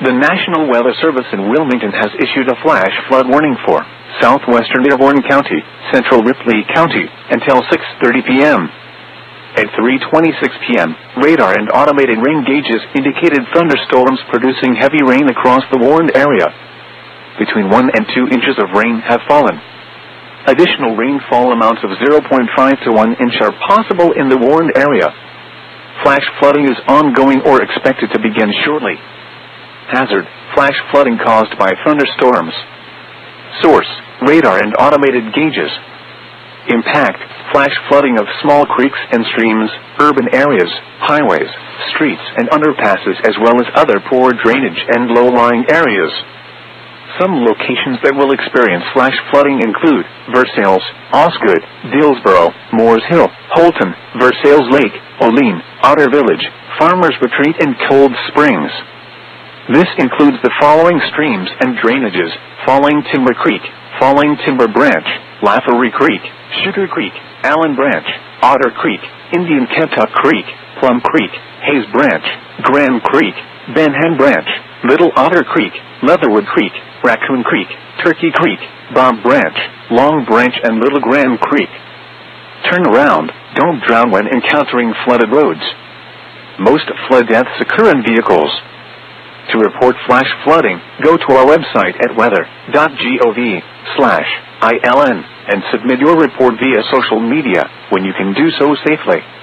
The National Weather Service in Wilmington has issued a flash flood warning for southwestern Dearborn County, central Ripley County, until 6:30 p.m. At 3:26 p.m., radar and automated rain gauges indicated thunderstorms producing heavy rain across the warned area. Between 1 and 2 inches of rain have fallen. Additional rainfall amounts of 0.5 to 1 inch are possible in the warned area. Flash flooding is ongoing or expected to begin shortly. Hazard: flash flooding caused by thunderstorms. Source: radar and automated gauges. Impact: flash flooding of small creeks and streams, urban areas, highways, streets and underpasses, as well as other poor drainage and low-lying areas. Some locations that will experience flash flooding include Versailles, Osgood, Dillsboro, Moores Hill, Holton, Versailles Lake, Olean, Otter Village, Farmers Retreat, and Cold Springs. This includes the following streams and drainages: Falling Timber Creek, Falling Timber Branch, Laffery Creek, Sugar Creek, Allen Branch, Otter Creek, Indian Kentuck Creek, Plum Creek, Hayes Branch, Grand Creek, Benham Branch, Little Otter Creek, Leatherwood Creek, Raccoon Creek, Turkey Creek, Bob Branch, Long Branch, and Little Grand Creek. Turn around. Don't drown when encountering flooded roads. Most flood deaths occur in vehicles. To report flash flooding, go to our website at weather.gov/ILN and submit your report via social media when you can do so safely.